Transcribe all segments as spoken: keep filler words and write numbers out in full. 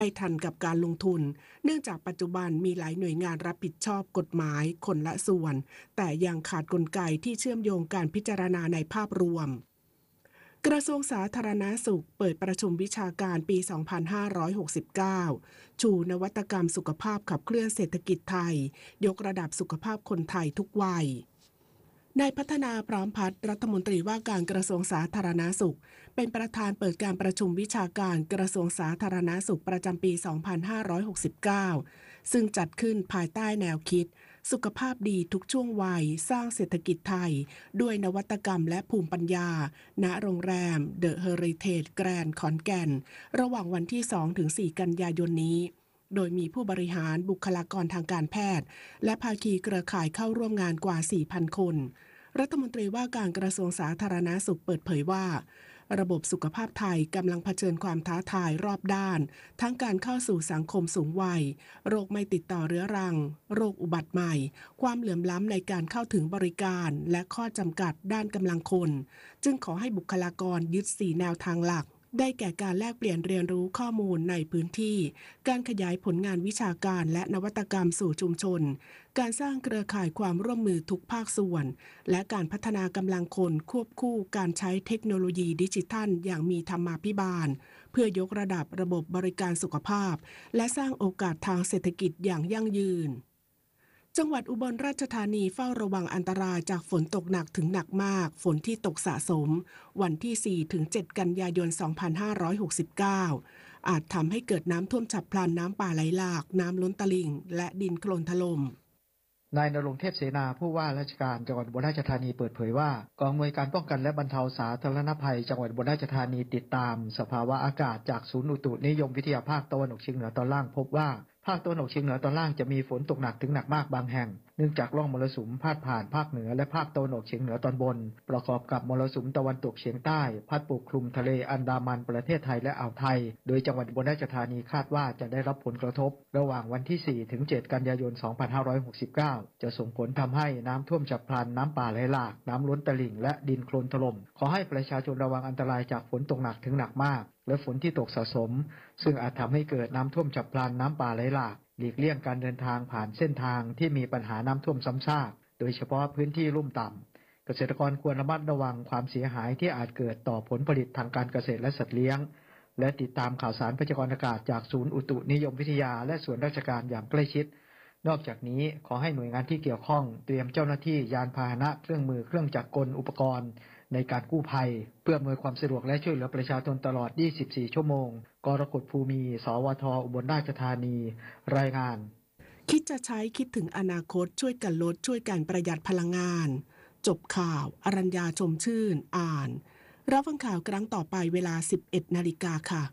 ไม่ทันกับการลงทุนเนื่องจากปัจจุบันมีหลายหน่วยงานรับผิดชอบกฎหมายคนละส่วนแต่ยังขาดกลไกที่เชื่อมโยงการพิจารณาในภาพรวมกระทรวงสาธารณสุขเปิดประชุมวิชาการปี สองพันห้าร้อยหกสิบเก้า ชูนวัตกรรมสุขภาพขับเคลื่อนเศรษฐกิจไทยยกระดับสุขภาพคนไทยทุกวัยนายพัฒนาพร้อมพัฒน์รัฐมนตรีว่าการกระทรวงสาธารณสุขเป็นประธานเปิดการประชุมวิชาการกระทรวงสาธารณสุขประจำปี สองพันห้าร้อยหกสิบเก้า ซึ่งจัดขึ้นภายใต้แนวคิดสุขภาพดีทุกช่วงวัยสร้างเศรษฐกิจไทยด้วยนวัตกรรมและภูมิปัญญาณโรงแรม The Heritage Grand ขอนแก่นระหว่างวันที่ สองถึงสี่ กันยายนนี้โดยมีผู้บริหารบุคลากรทางการแพทย์และภาคีเครือข่ายเข้าร่วมงานกว่า สี่พัน คนรัฐมนตรีว่าการกระทรวงสาธารณสุขเปิดเผยว่าระบบสุขภาพไทยกำลังเผชิญความท้าทายรอบด้านทั้งการเข้าสู่สังคมสูงวัยโรคไม่ติดต่อเรื้อรังโรคอุบัติใหม่ความเหลื่อมล้ำในการเข้าถึงบริการและข้อจำกัดด้านกำลังคนจึงขอให้บุคลากรยึดสี่แนวทางหลักได้แก่การแลกเปลี่ยนเรียนรู้ข้อมูลในพื้นที่การขยายผลงานวิชาการและนวัตกรรมสู่ชุมชนการสร้างเครือข่ายความร่วมมือทุกภาคส่วนและการพัฒนากำลังคนควบคู่การใช้เทคโนโลยีดิจิทัลอย่างมีธรรมาภิบาลเพื่อยกระดับระบบบริการสุขภาพและสร้างโอกาสทางเศรษฐกิจอย่างยั่งยืนจังหวัดอุบลราชธานีเฝ้าระวังอันตรายจากฝนตกหนักถึงหนักมากฝนที่ตกสะสมวันที่ สี่ถึงเจ็ด กันยายน สองพันห้าร้อยหกสิบเก้า อาจทำให้เกิดน้ำท่วมฉับพลันน้ำป่าไหลหลากน้ำล้นตลิ่งและดินโคลนถล่มนายณรงค์เทพเสนาผู้ว่าราชการจังหวัดอุบลราชธานีเปิดเผยว่ากองอำนวยการป้องกันและบรรเทาสาธารณภัยจังหวัดอุบลราชธานีติดตามสภาวะอากาศจากศูนย์อุตุนิยมวิทยาภาคตะวันออกเฉียงเหนือตอนล่างพบว่าภาคตะวันออกเฉียงเหนือตอนล่างจะมีฝนตกหนักถึงหนักมากบางแห่งเนื่องจากร่องมรสุมพาดผ่านภาคเหนือและภาคตะวันออกเฉียงเหนือตอนบนประกอบกับมรสุมตะวันตกเฉียงใต้พัดปกคลุมทะเลอันดามันประเทศไทยและอ่าวไทยโดยจังหวัดอุบลราชธานีคาดว่าจะได้รับผลกระทบระหว่างวันที่ สี่ถึงเจ็ด กันยายน สองพันห้าร้อยหกสิบเก้า จะส่งผลทำให้น้ำท่วมฉับพลันน้ำป่าไหลหลากน้ำล้นตลิ่งและดินโคลนถล่มขอให้ประชาชนระวังอันตรายจากฝนตกหนักถึงหนักมากและฝนที่ตกสะสมซึ่งอาจทำให้เกิดน้ำท่วมฉับพลันน้ำป่าไหลหลากหลีกเลี่ยงการเดินทางผ่านเส้นทางที่มีปัญหาน้ำท่วมซ้ำซากโดยเฉพาะพื้นที่ลุ่มต่ำเกษตรกรควรระมัดระวังความเสียหายที่อาจเกิดต่อผลผลิตทางการเกษตรและสัตว์เลี้ยงและติดตามข่าวสารพยากรณ์อากาศจากศูนย์อุตุนิยมวิทยาและส่วนราชการอย่างใกล้ชิดนอกจากนี้ขอให้หน่วยงานที่เกี่ยวข้องเตรียมเจ้าหน้าที่ยานพาหนะเครื่องมือเครื่องจักรกลอุปกรณ์ในการกู้ภัยเพื่ออำนวยความสะดวกและช่วยเหลือประชาชนตลอดยี่สิบสี่ชั่วโมงกรกฎภูมิสวทอุบลราชธานีรายงานคิดจะใช้คิดถึงอนาคตช่วยกันลดช่วยกันประหยัดพลังงานจบข่าวอรัญญาชมชื่นอ่านรับฟังข่าวครั้งต่อไปเวลา สิบเอ็ดนาฬิกาค่ะ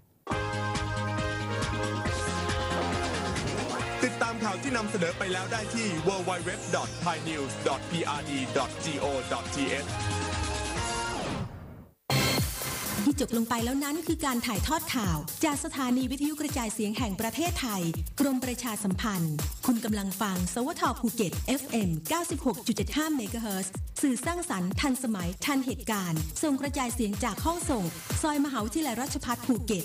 ติดตามข่าวที่นำเสนอไปแล้วได้ที่ ดับเบิลยู ดับเบิลยู ดับเบิลยู ดอท ไทยนิวส์ ดอท พี อาร์ ดี ดอท จี โอ ดอท ที เอชที่จบลงไปแล้วนั้นคือการถ่ายทอดข่าวจากสถานีวิทยุกระจายเสียงแห่งประเทศไทยกรมประชาสัมพันธ์คุณกำลังฟังสวทภูเก็ต เอฟ เอ็ม เก้าสิบหกจุดเจ็ดห้า เมกะเฮิรตซ์สื่อสร้างสรรค์ทันสมัยทันเหตุการณ์ส่งกระจายเสียงจากห้องส่งซอยมหาวิทยาลัยราชภัฏภูเก็ต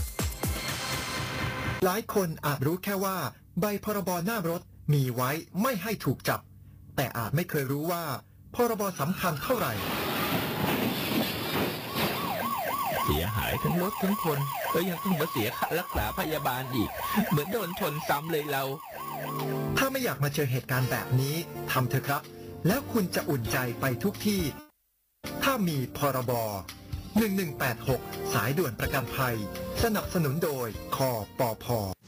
หลายคนอาจรู้แค่ว่าใบพรบหน้ารถมีไว้ไม่ให้ถูกจับแต่อาจไม่เคยรู้ว่าพรบสำคัญเท่าไหร่เสียหายทั้งรถทั้งคนแล้วยังต้องมาเสียค่ารักษาพยาบาลอีกเหมือนโดนชนซ้ำเลยเราถ้าไม่อยากมาเจอเหตุการณ์แบบนี้ทำเถอะครับแล้วคุณจะอุ่นใจไปทุกที่ถ้ามีพรบหนึ่งหนึ่งแปดหกสายด่วนประกันภัยสนับสนุนโดยคปภ.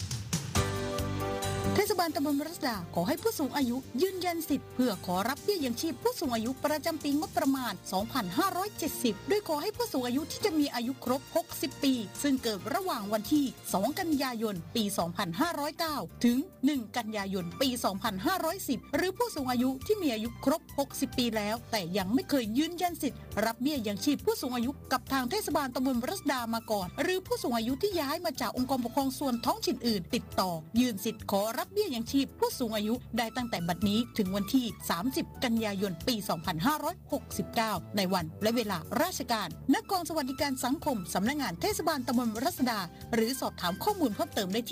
เทศบาลตำบลรัศดาขอให้ผู้สูงอายุยืนยันสิทธิ์เพื่อขอรับเบี้ยยังชีพผู้สูงอายุประจำปีงบประมาณ สองพันห้าร้อยเจ็ดสิบ โดยขอให้ผู้สูงอายุที่จะมีอายุครบ หกสิบ ปีซึ่งเกิดระหว่างวันที่ สอง กันยายน ปี สองพันห้าร้อยเก้า ถึง หนึ่ง กันยายน ปี สองพันห้าร้อยสิบ หรือผู้สูงอายุที่มีอายุครบ หกสิบ ปีแล้วแต่ยังไม่เคยยืนยันสิทธิ์รับเบี้ยยังชีพผู้สูงอายุกับทางเทศบาลตำบลรัศดามาก่อนหรือผู้สูงอายุที่ย้ายมาจากองค์กรปกครองส่วนท้องถิ่นอื่นติดต่อยื่นสิทธิ์ขอรับเบี้ยยังชีพผู้สูงอายุได้ตั้งแต่บัดนี้ถึงวันที่สามสิบกันยายนปีสองพันห้าร้อยหกสิบเก้าในวันและเวลาราชการณกองสวัสดิการสังคมสำนักงานเทศบาลตำบลรัศดาหรือสอบถามข้อมูลเพิ่มเติมได้ที่